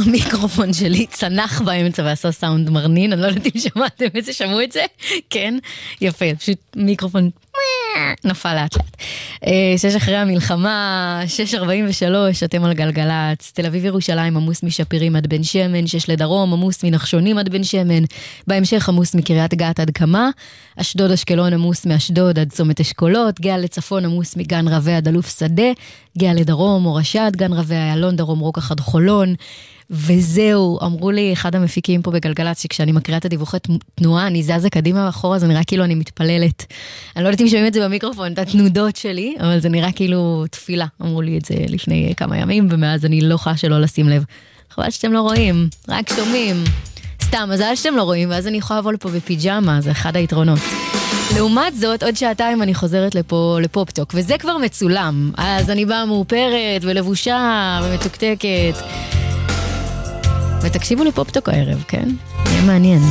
המיקרופון שלי צנח באמצע ועשה סאונד מרנין, אני לא יודעת אם שמעתם את זה, שמעו את זה? כן, יפה, פשוט מיקרופון נפל לאט לאט. 6 אחרי המלחמה, 6:43, אתם על גלגלץ, תל אביב ירושלים עמוס משפירים עד בן שמן, 6 לדרום, עמוס מנחשונים עד בן שמן, בהמשך עמוס מקריית גת עד קמה, אשדוד אשקלון עמוס מאשדוד עד צומת אשכולות, גאה לצפון עמוס מגן רבי עד אלוף שדה, גאה לדרום אורשה עד גן רבי, איילון דרום רוקח עד חולון, וזהו, אמרו לי אחד המפיקים פה בגלגלץ, שכשאני מקריאה את הדיווחי תנועה, אני זזה קדימה ואחורה, זה נראה כאילו אני מתפללת. אני לא יודעת אם שומעים את זה במיקרופון, את התנודות שלי, אבל זה נראה כאילו תפילה. אמרו לי את זה לפני כמה ימים, ומאז אני לא חשה שלא לשים לב. חבל שאתם לא רואים, רק שומעים. סתם, מזל שאתם לא רואים, ואז אני יכולה לבוא לפה בפיג'מה, זה אחד היתרונות. לעומת זאת, עוד שעתיים אני חוזרת לפה לפופטוק, וזה כבר מצולם. אז אני באה מאופרת ולבושה ומתוקתקת. ותקשיבו לפופטוק הערב, כן? יהיה מעניין.